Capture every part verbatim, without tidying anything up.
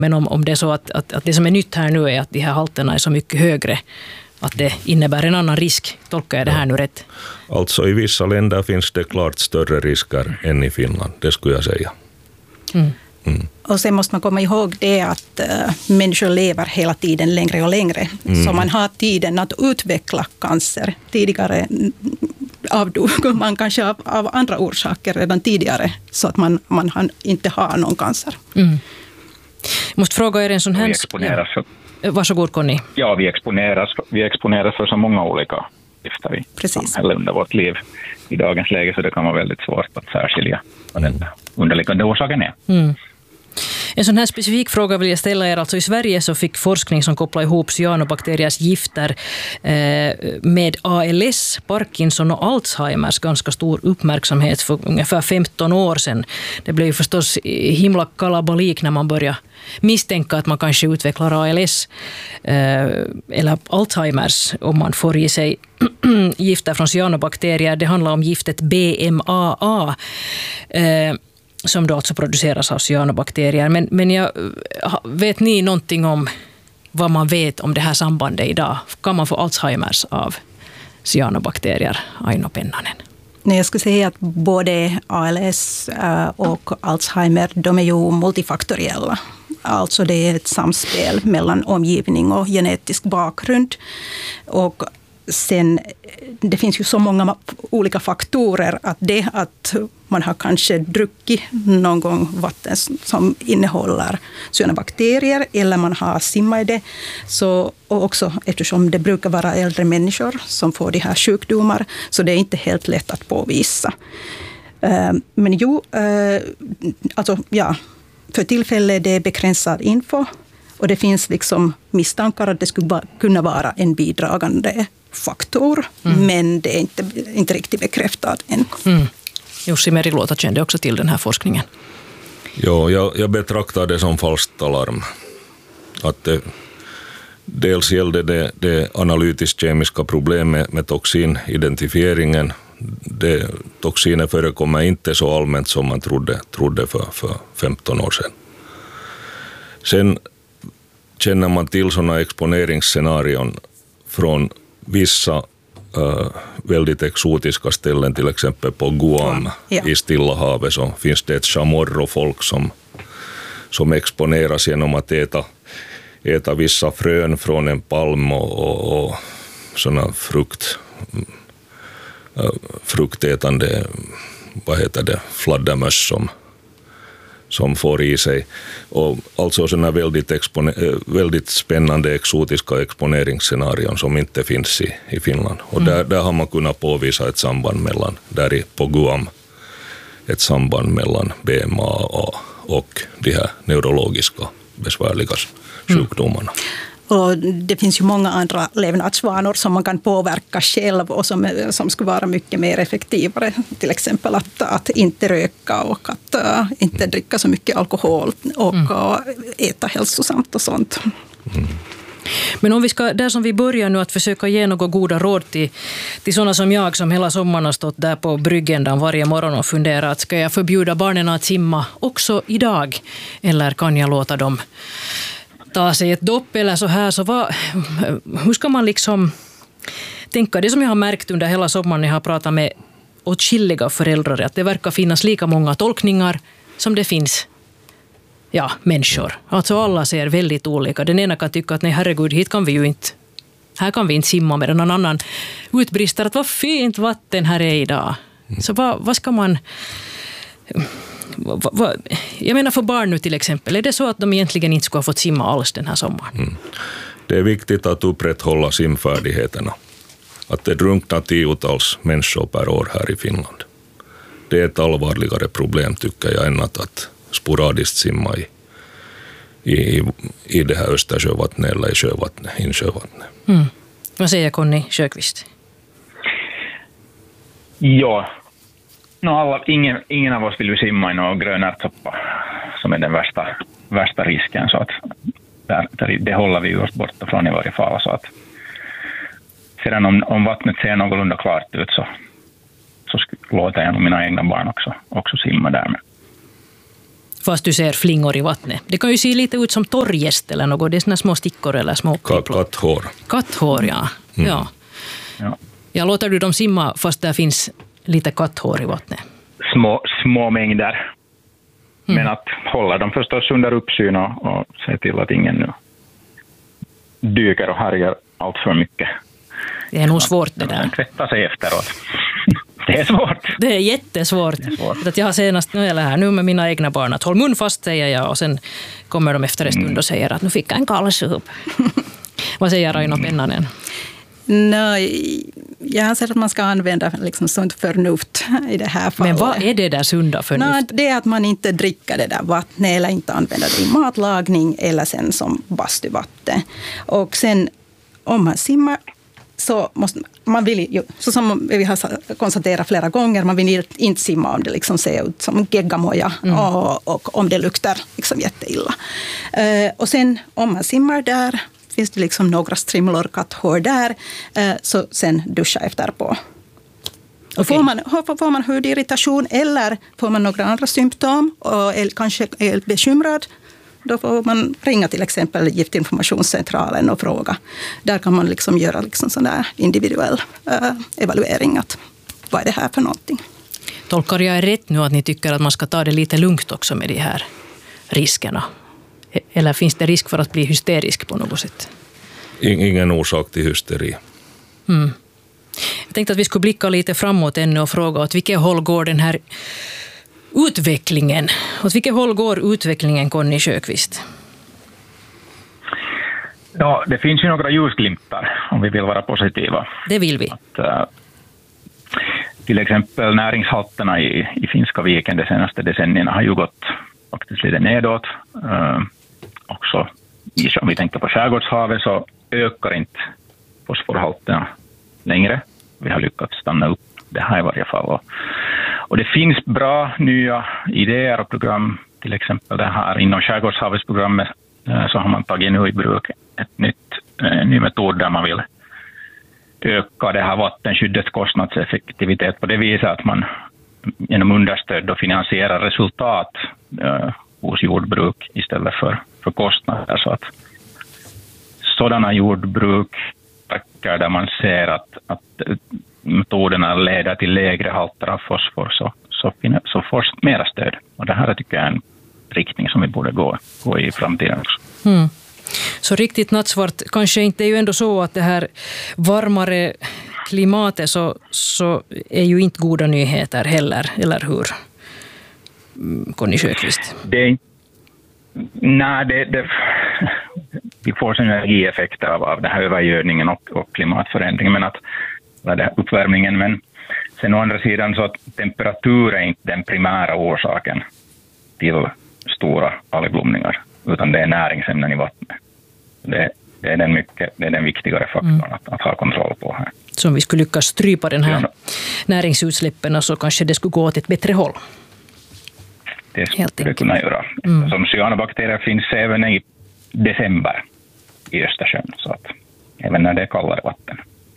Men om, om det är så att, att, att det som är nytt här nu är att de här halterna är så mycket högre, att det innebär en annan risk, tolkar jag det här nu rätt? Alltså i vissa länder finns det klart större risker än i Finland, det skulle jag säga. Mm. Mm. Och sen måste man komma ihåg det att uh, människor lever hela tiden längre och längre. Mm. Så man har tiden att utveckla cancer. Tidigare avdog man kanske av, av andra orsaker redan tidigare, så att man, man inte har någon cancer. Mm. Jag måste fråga er en sån här... Vi exponeras för... Varsågod, Conny. Ja, vi exponeras, vi exponeras för så många olika gifter i samhället under vårt liv. I dagens läge så det kan vara väldigt svårt att särskilja vad den underliggande orsaken är. Mm. En sån här specifik fråga vill jag ställa er. Alltså i Sverige så fick forskning som kopplar ihop cyanobakteriers gifter eh, med A L S, Parkinson och Alzheimers ganska stor uppmärksamhet för ungefär femton år sedan. Det blev ju förstås himla kalabalik när man började misstänka att man kanske utvecklar A L S eh, eller Alzheimers om man får i sig gifter från cyanobakterier. Det handlar om giftet B M A A. Eh, som då alltså produceras av cyanobakterier. Men, men jag, vet ni någonting om vad man vet om det här sambandet idag? Kan man få Alzheimers av cyanobakterier, Aino Pennanen? Nej, jag skulle säga att både A L S och Alzheimer, de är ju multifaktoriella. Alltså det är ett samspel mellan omgivning och genetisk bakgrund. Och sen, det finns ju så många olika faktorer att det att man har kanske druckit någon gång vatten som innehåller cyanobakterier eller man har simmat i det. Så, och också eftersom det brukar vara äldre människor som får de här sjukdomar, så det är inte helt lätt att påvisa. Men jo, alltså ja, för tillfället är det begränsad info och det finns liksom misstankar att det skulle kunna vara en bidragande faktor, mm. men det är inte, inte riktigt bekräftat än. Mm. Jussi Meriluota kände också till den här forskningen. Ja, jag, jag betraktar det som falskt alarm. Att det, dels gällde det, det analytiskt-kemiska problemet med toxinidentifieringen. Det, toxiner förekommer inte så allmänt som man trodde, trodde för, för femton år sedan. Sen känner man till sådana exponeringsscenarion från vissa Uh, väldigt exotiska ställen, till exempel på Guam ja. i Stilla havet, så finns det ett chamorro-folk som, som exponeras genom att äta, äta vissa frön från en palm och, och, och sådana frukt, uh, fruktätande, vad heter det, fladdermöss som, som får i sig. Och alltså sådana väldigt, expone- väldigt spännande exotiska exponeringsscenarion som inte finns i, i Finland. Och mm. där, där har man kunnat påvisa ett samband mellan, där i, på Guam, ett samband mellan B M A A och de här neurologiska besvärliga sjukdomarna. Mm. Och det finns ju många andra levnadsvanor som man kan påverka själv och som, som skulle vara mycket mer effektivare. Till exempel att, att inte röka och att uh, inte dricka så mycket alkohol och mm. uh, äta hälsosamt och sånt. Mm. Men om vi ska, där som vi börjar nu, att försöka ge några goda råd till, till sådana som jag som hela sommaren har stått där på bryggen varje morgon och funderat, ska jag förbjuda barnen att simma också idag? Eller kan jag låta dem ta sig ett dopp eller så här, så vad, hur ska man liksom tänka? Det som jag har märkt under hela sommaren när jag har pratat med åtskilliga föräldrar, att det verkar finnas lika många tolkningar som det finns ja, människor. Alltså alla ser väldigt olika. Den ena kan tycka att nej herregud, hit kan vi ju inte, här kan vi inte simma, medan någon annan utbrister att vad fint vatten här är idag. Så vad, vad ska man... Jag menar för barn nu till exempel, är det så att de egentligen inte skulle ha fått simma alls den här sommaren? Mm. Det är viktigt att upprätthålla simfärdigheterna. Att det drunknar tiotals människor per år här i Finland. Det är ett allvarligare problem tycker jag än att, att sporadiskt simma i, i, i det här Östersjövattnet eller i sjövattnet, insjövattnet. Mm. Vad säger Conny Sjöqvist? Ja, no, alla, ingen, ingen av oss vill ju simma i någon grön ärtsoppa som är den värsta, värsta risken. Så att där, där, det håller vi oss borta från i varje fall. Så att sedan om, om vattnet ser någorlunda klart ut så, så låter jag nog mina egna barn också, också simma där med. Fast du ser flingor i vattnet. Det kan ju se lite ut som torrgäst eller något. Det är såna små stickor eller små Kat, katthår. Katthår, ja. Mm. ja. Ja. Ja, låter du dem simma fast där finns lite katthår i vattnet? Små, små mängder. Mm. Men att hålla dem förstås under uppsyn och, och se till att ingen nu dyker och härjar allt för mycket. Det är nog svårt det där. Tvätta sig efteråt. Det är svårt. Det är jättesvårt. Det är svårt. Att jag har senast nu, eller här, nu med mina egna barn att håll mun fast, säger jag, och sen kommer de efter en stund och säger att nu fick jag en kallsup. Vad säger Raino Pennanen? Nej, jag anser att man ska använda liksom sunt förnuft i det här fallet. Men vad är det där sunda förnuft? Nej, det är att man inte dricker det där vattnet eller inte använder det i matlagning eller sen som bastuvatten. Och sen om man simmar så måste man vill ju, så som vi har konstaterat flera gånger, man vill inte simma om det liksom ser ut som geggamoja mm. och, och om det luktar liksom jätteilla. Uh, och sen om man simmar där finns det liksom några strimlor katthår där, uh, så sen duscha efter på. Okay. Får man, får man hudirritation eller får man några andra symptom och är, kanske är bekymrad, då får man ringa till exempel Giftinformationscentralen och fråga. Där kan man liksom göra liksom sån där individuell äh, evaluering. Att, vad är det här för någonting? Tolkar jag rätt nu att ni tycker att man ska ta det lite lugnt också med de här riskerna? Eller finns det risk för att bli hysterisk på något sätt? Ingen orsak till hysteri. Mm. Jag tänkte att vi skulle blicka lite framåt ännu och fråga åt vilket håll går den här utvecklingen. Åt vilket håll går utvecklingen, Conny Sjöqvist? Ja, det finns ju några ljusglimtar om vi vill vara positiva. Det vill vi. Att, uh, till exempel näringshalterna i, i Finska viken de senaste decennierna har ju gått faktiskt lite nedåt. Uh, också om vi tänker på skärgårdshavet så ökar inte fosforhalterna längre. Vi har lyckats stanna upp det här i varje fall. Och, och det finns bra nya idéer och program, till exempel det här inom skärgårdshavsprogrammet så har man tagit nu i bruk ett nytt, en ny metod där man vill öka det här vattenskyddets kostnadseffektivitet på det viset att man genom understöd och finansierar resultat eh, hos jordbruk istället för, för kostnader. Så att sådana jordbruk där man ser att, att metoderna leder till lägre halter av fosfor så, så, så får mera stöd. Och det här tycker jag är en riktning som vi borde gå, gå i framtiden också. Mm. Så riktigt nattsvart kanske inte är ju ändå så att det här varmare klimatet så, så är ju inte goda nyheter heller, eller hur? Conny Sjöqvist. Det, nej, det, det, vi får synergieffekter av, av den här övergödningen och, och klimatförändringen, men att det uppvärmningen, men sen å andra sidan så att temperatur är inte den primära orsaken till stora algblomningar, utan det är näringsämnen i vattnet. Det, det, är, den mycket, det är den viktigare faktorn mm. att, att ha kontroll på här. Så om vi skulle lyckas strypa den här ja. näringsutsläppen så kanske det skulle gå åt ett bättre håll? Det skulle det kunna göra. Mm. Som cyanobakterier finns även i december i Östersjön, så att även när det är kallare vatten.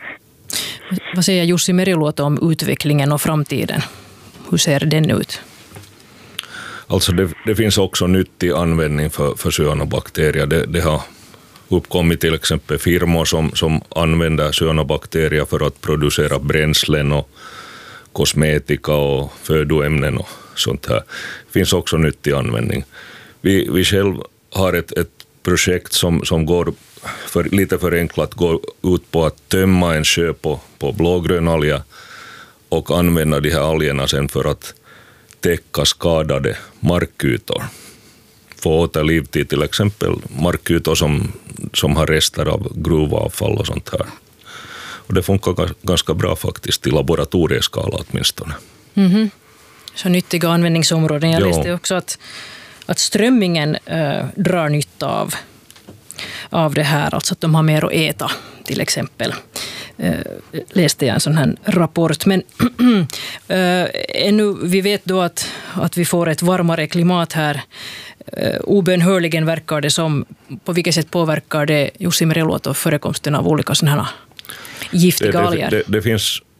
Vad säger Jussi Meriluoto om utvecklingen och framtiden? Hur ser den ut? Alltså det, det finns också nyttig användning för, för cyanobakterier. Det, det har uppkommit till exempel firmor som, som använder cyanobakterier för att producera bränslen och kosmetika och födoämnen och sånt här. Det finns också nyttig användning. Vi, vi själv har ett, ett projekt som, som går för, lite förenklat går ut på att tömma en sjö på, på blågrön alga och använda de här algerna sen för att täcka skadade markytor. Få återliv till till exempel markytor som, som har rester av gruvavfall och sånt här. Och det funkar ganska bra faktiskt i laboratorieskala åtminstone. Mm-hmm. Så nyttiga användningsområden. Jag läste också att, att strömmingen äh, drar nytta av, av det här. Alltså att de har mer att äta till exempel. Äh, läste jag en sån här rapport. Men äh, ännu, vi vet då att, att vi får ett varmare klimat här. Äh, obönhörligen verkar det som. På vilket sätt påverkar det Jussi Meriluoto förekomsten av olika sådana här giftiga alger? Det, det, det finns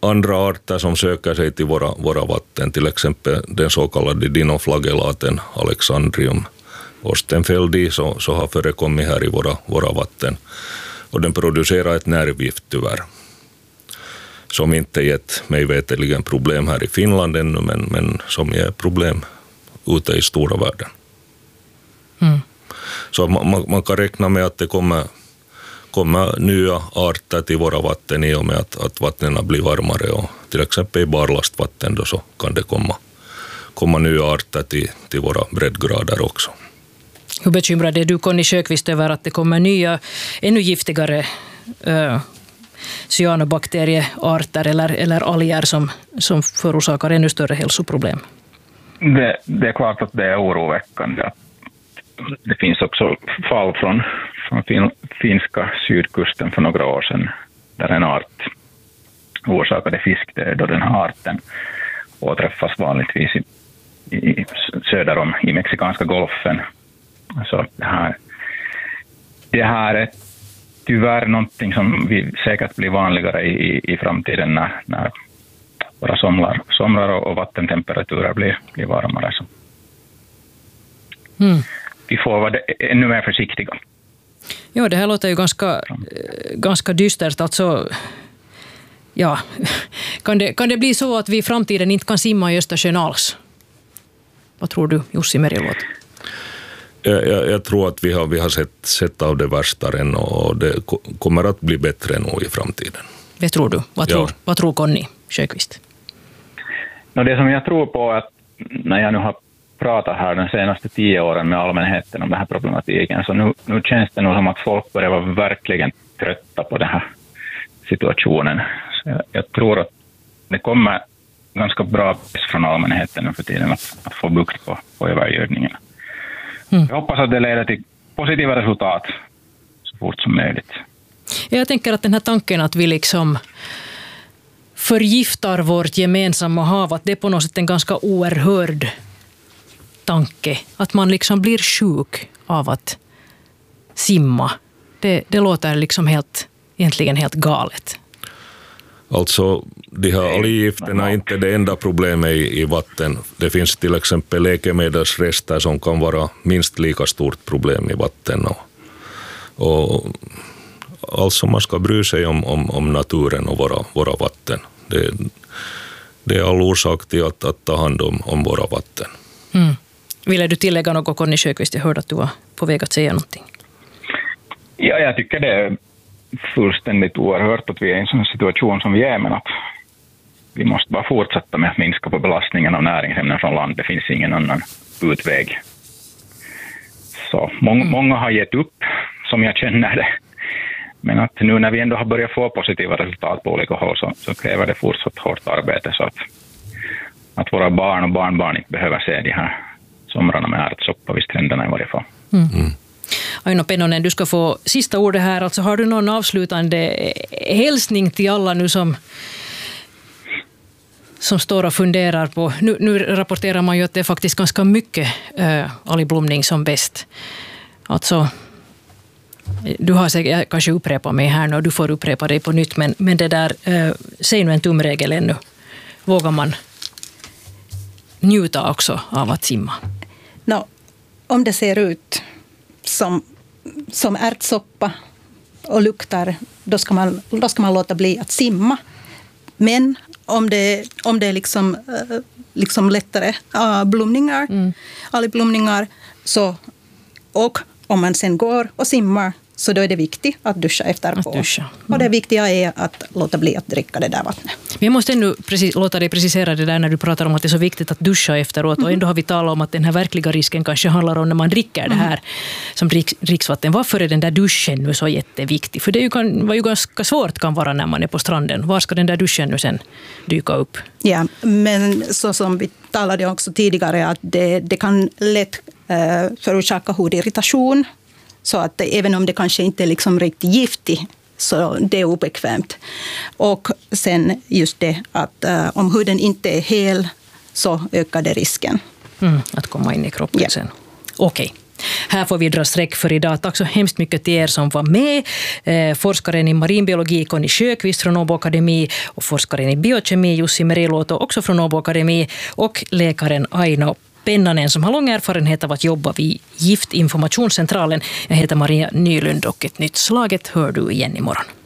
andra arter som söker sig till våra, våra vatten, till exempel den så kallade dinoflagellaten Alexandrium ostenfeldi, så, så har förekommit här i våra, våra vatten. Och den producerar ett nervgift tyvärr, som inte gett mig veterligen problem här i Finland ännu, men, men som ger problem ute i stora världen. Mm. Så man, man kan räkna med att det kommer, kommer nya arter till våra vatten i och med att, att vattnen blir varmare, och till exempel i barlastvatten då så kan det komma, komma nya arter till, till våra breddgrader också. Hur bekymrad är du, Conny Sjöqvist, över att det kommer nya, ännu giftigare äh, cyanobakteriearter eller, eller alger som, som förorsakar ännu större hälsoproblem? Det, det är klart att det är oroväckande. Det finns också fall från, från fin, finska sydkusten för några år sedan där en art orsakade fiskdöd, och den här arten åträffas vanligtvis i, i, söder om i Mexikanska golfen. Så det här, det här är tyvärr någonting som vi säkert blir vanligare i, i framtiden när, när våra somrar, somrar och, och vattentemperaturer blir, blir varmare. Så. Mm. Vi får vara ännu mer försiktiga. Ja, det här låter ju ganska, ganska dystert. Alltså, ja, kan, det, kan det bli så att vi i framtiden inte kan simma i Östersjön alls? Vad tror du, Jussi Meriluoto? Jag, jag, jag tror att vi har, vi har sett, sett av det värsta än, och det kommer att bli bättre nog i framtiden. Det tror du? Vad tror, ja. Vad tror Conny Sjöqvist? No, det som jag tror på är att när jag nu har pratat här de senaste tio åren med allmänheten om den här problematiken, så nu, nu känns det nog som att folk börjar vara verkligen trötta på den här situationen. Så jag, jag tror att det kommer ganska bra från allmänheten nu för tiden att, att få bukt på, på övergödningen. Mm. Jag hoppas att det leder till positiva resultat så fort som möjligt. Jag tänker att den här tanken att vi liksom förgiftar vårt gemensamma hav, att det är på något sätt en ganska oerhörd tanke. Att man liksom blir sjuk av att simma. Det, det låter liksom helt, egentligen helt galet. Alltså, de här alggifterna är inte det enda problemet i, i vatten. Det finns till exempel läkemedelsrester som kan vara minst lika stort problem i vatten. Och, och alltså man ska bry sig om, om, om naturen och våra, våra vatten. Det, det är all orsak till att, att ta hand om, om våra vatten. Mm. Vill du tillägga något, Conny Sjöqvist? Jag hörde att du var på väg att säga någonting. Ja, jag tycker det är fullständigt oerhört att vi är i en sån situation som vi är, men att vi måste bara fortsätta med att minska på belastningen av näringsämnen från land. Det finns ingen annan utväg. Så många, många har gett upp, som jag känner det. Men att nu när vi ändå har börjat få positiva resultat på olika håll, så, så kräver det fortsatt hårt arbete så att, att våra barn och barnbarn inte behöver se de här somrarna med ärtsoppa vid stränderna i varje fall. Mm. Mm. Aino Pennonen, du ska få sista ordet här. Alltså, har du någon avslutande hälsning till alla nu som, som står och funderar på... Nu, nu rapporterar man ju att det är faktiskt ganska mycket äh, algblomning som bäst. Alltså, du har säkert, jag kanske upprepar mig här nu och du får upprepa dig på nytt, men, men det där, äh, säg nu en tumregel ännu. Vågar man njuta också av att simma? No, om det ser ut som, som ärtsoppa och luktar, då ska, man, då ska man låta bli att simma. Men om det, om det är liksom, liksom lättare uh, blomningar, mm. algblomningar, så, och om man sen går och simmar, så då är det viktigt att duscha efterpå. Att duscha. Mm. Och det viktiga är att låta bli att dricka det där vattnet. Men jag måste ändå precis, låta dig precisera det där när du pratar om att det är så viktigt att duscha efteråt. Mm. Och ändå har vi talat om att den här verkliga risken kanske handlar om när man dricker mm. det här som drick, dricksvatten. Varför är den där duschen nu så jätteviktig? För det är ju, kan, var ju ganska svårt kan vara när man är på stranden. Var ska den där duschen nu sen dyka upp? Ja, men så som vi talade också tidigare, att det, det kan lätt uh, förorsaka hudirritation. Så att även om det kanske inte är liksom riktigt giftigt, så det är obekvämt. Och sen just det att uh, om huden inte är hel, så ökar det risken. Mm, att komma in i kroppen ja. sen. Okej. Okay. Här får vi dra streck för idag. Tack så hemskt mycket till er som var med. Eh, forskaren i marinbiologi Conny Sjöqvist från Åbo Akademi och forskaren i biokemi Jussi Meriluoto också från Åbo Akademi och läkaren Aino Pennanen som har lång erfarenhet av att jobba vid Giftinformationscentralen. Jag heter Maria Nylund och ett nytt Slaget hör du igen imorgon.